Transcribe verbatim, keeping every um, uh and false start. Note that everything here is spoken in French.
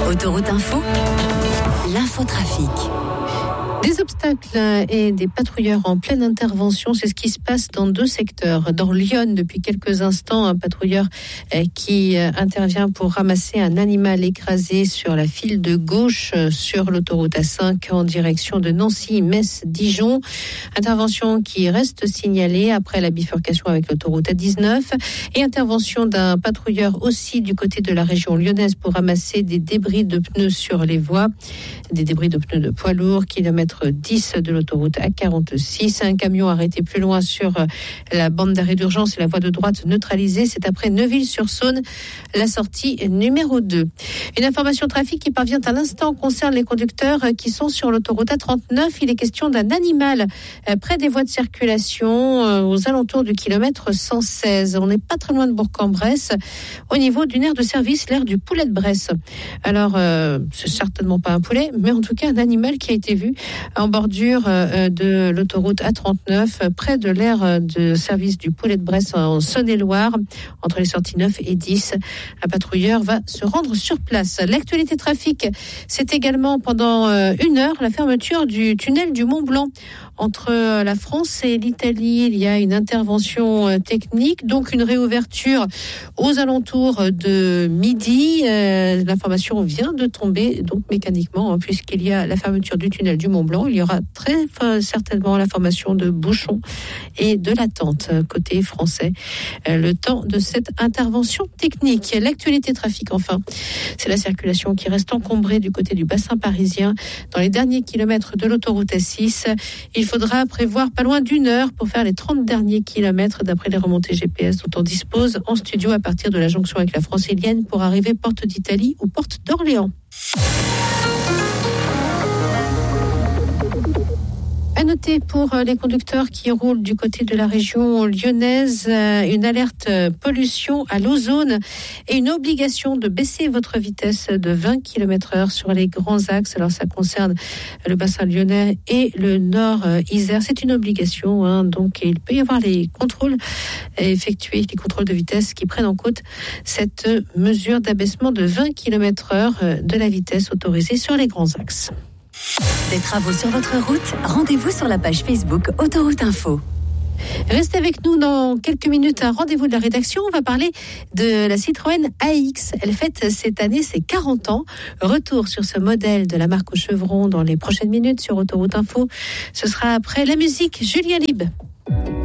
Autoroute Info, l'infotrafic. Des obstacles et des patrouilleurs en pleine intervention, c'est ce qui se passe dans deux secteurs. Dans Lyon, depuis quelques instants, un patrouilleur qui intervient pour ramasser un animal écrasé sur la file de gauche sur l'autoroute A cinq en direction de Nancy, Metz, Dijon. Intervention qui reste signalée après la bifurcation avec l'autoroute A dix-neuf et intervention d'un patrouilleur aussi du côté de la région lyonnaise pour ramasser des débris de pneus sur les voies, des débris de pneus de poids lourds, kilomètre dix de l'autoroute A quarante-six. Un camion arrêté plus loin sur la bande d'arrêt d'urgence et la voie de droite neutralisée. C'est après Neuville-sur-Saône, la sortie numéro deux. Une information trafic qui parvient à l'instant concerne les conducteurs qui sont sur l'autoroute A trente-neuf. Il est question d'un animal près des voies de circulation aux alentours du kilomètre cent seize. On n'est pas très loin de Bourg-en-Bresse, au niveau d'une aire de service, l'aire du Poulet de Bresse. Alors, euh, c'est certainement pas un poulet, mais en tout cas un animal qui a été vu en bordure de l'autoroute A trente-neuf, près de l'aire de service du Poulet de Bresse en Saône-et-Loire, entre les sorties neuf et dix. Un patrouilleur va se rendre sur place. L'actualité trafic, c'est également pendant une heure la fermeture du tunnel du Mont Blanc. Entre la France et l'Italie, il y a une intervention technique, donc une réouverture aux alentours de midi. Euh, l'information vient de tomber, donc mécaniquement, hein, puisqu'il y a la fermeture du tunnel du Mont Blanc. Il y aura très euh, certainement la formation de bouchons et de l'attente côté français. Euh, le temps de cette intervention technique. L'actualité trafic, enfin, c'est la circulation qui reste encombrée du côté du bassin parisien. Dans les derniers kilomètres de l'autoroute A six, il faudra prévoir pas loin d'une heure pour faire les trente derniers kilomètres d'après les remontées G P S dont on dispose en studio à partir de la jonction avec la francilienne pour arriver porte d'Italie ou porte d'Orléans. À noter pour les conducteurs qui roulent du côté de la région lyonnaise, une alerte pollution à l'ozone et une obligation de baisser votre vitesse de vingt kilomètres heure sur les grands axes. Alors ça concerne le bassin lyonnais et le nord Isère. C'est une obligation, hein, donc il peut y avoir les contrôles effectués, les contrôles de vitesse qui prennent en compte cette mesure d'abaissement de vingt kilomètres heure de la vitesse autorisée sur les grands axes. Des travaux sur votre route, rendez-vous sur la page Facebook Autoroute Info. Restez avec nous dans quelques minutes, un rendez-vous de la rédaction. On va parler de la Citroën A X. Elle fête cette année ses quarante ans. Retour sur ce modèle de la marque au chevron dans les prochaines minutes sur Autoroute Info. Ce sera après la musique, Julien Lieb.